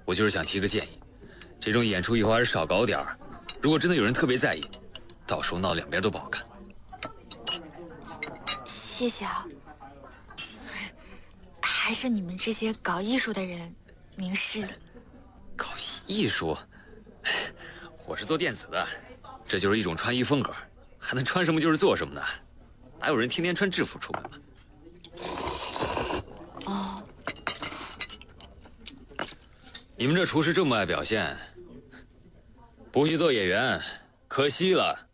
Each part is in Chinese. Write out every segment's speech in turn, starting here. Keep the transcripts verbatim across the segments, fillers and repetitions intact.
我就是想提个建议，这种演出以后还是少搞点儿。如果真的有人特别在意，到时候闹两边都不好看。 谢谢啊。还是你们这些搞艺术的人明事理。 搞艺术？我是做电子的，这就是一种穿衣风格，还能穿什么就是做什么呢？哪有人天天穿制服出门啊？ 哦。 你们这厨师这么爱表现，不去做演员，可惜了。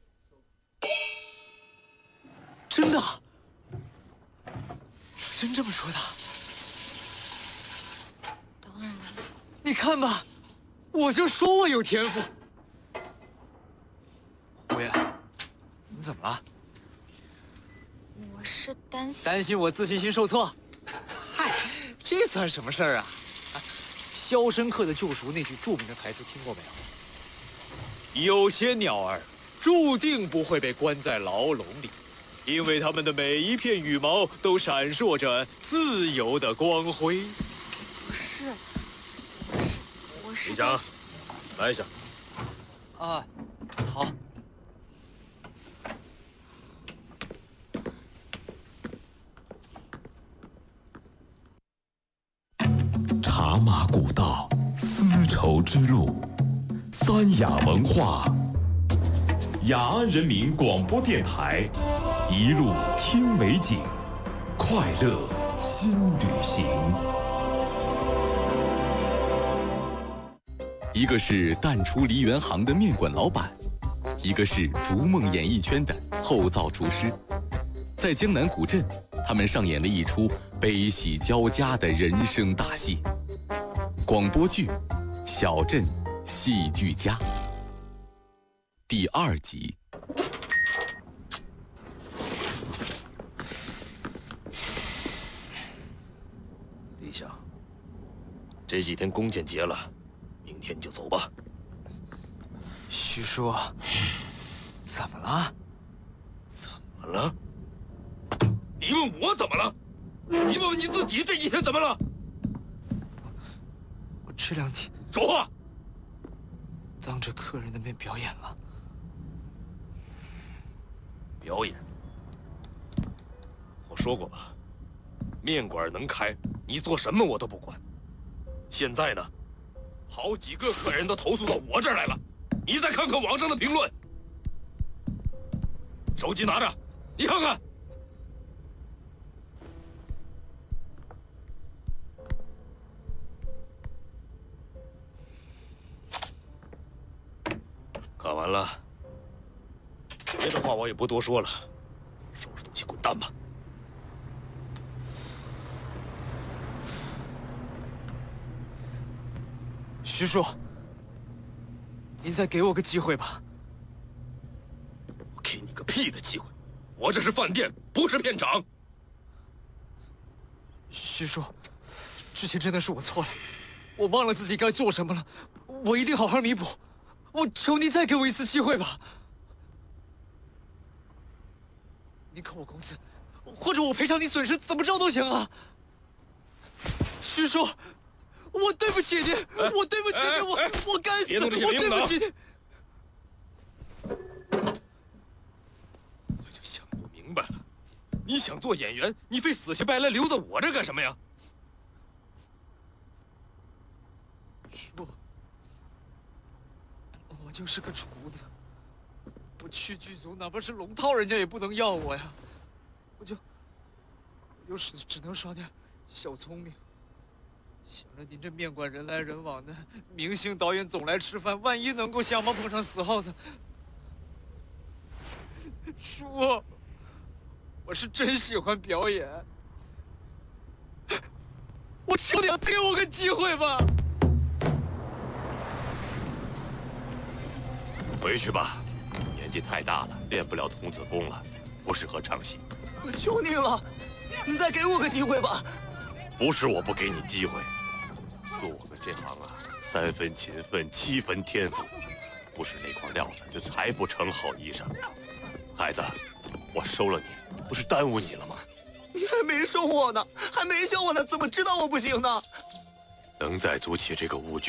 真的？真这么说的？ 当然了。 你看吧，我就说我有天赋。胡言，你怎么了？ 我是担心担心我自信心受挫。嗨，这算什么事儿啊？啊，《肖申克的救赎》那句著名的台词听过没有？有些鸟儿注定不会被关在牢笼里，因为它们的每一片羽毛都闪烁着自由的光辉。 不是，我是我是李想，来一下。 啊，好。 茶马古道，丝绸之路，三雅文化，雅安人民广播电台，一路听美景，快乐新旅行。 一个是淡出梨园行的面馆老板，一个是逐梦演艺圈的后造厨师。在江南古镇，他们上演了一出悲喜交加的人生大戏。广播剧《小镇戏剧家》第二集。 李想，这几天弓箭结了，明天就走吧。 徐叔，怎么了？ 怎么了？你问我怎么了？你问问你自己这几天怎么了？ 我这两天说话。 当着客人的面表演了。 表演？我说过吧，面馆能开，你做什么我都不管。现在呢，好几个客人都投诉到我这儿来了，你再看看网上的评论。手机拿着，你看看。看完了，别的话我也不多说了，收拾东西滚蛋吧。 徐叔，您再给我个机会吧。 我给你个屁的机会！我这是饭店，不是片场。 徐叔，之前真的是我错了，我忘了自己该做什么了，我一定好好弥补。我求您再给我一次机会吧。您扣我工资，或者我赔偿你损失，怎么着都行啊。徐叔，我对不起您，我对不起您，我我该死，我对不起您。 我就想不明白了，你想做演员，你非死乞白赖留在我这干什么呀？ 叔，我就是个厨子，我去剧组，哪怕是龙套，人家也不能要我呀。我就，我就只只能耍点小聪明。想着您这面馆人来人往的，明星导演总来吃饭，万一能够想方碰上死耗子，叔，我是真喜欢表演，我求你给我个机会吧。 回去吧，年纪太大了，练不了童子功了，不适合唱戏。 我求您了，您再给我个机会吧。 不是我不给你机会，做我们这行啊，三分勤奋，七分天赋，不是那块料子就裁不成好衣裳。孩子，我收了你，不是耽误你了吗？ 你还没收我呢，还没教我呢，怎么知道我不行呢？ 能再组起这个舞剧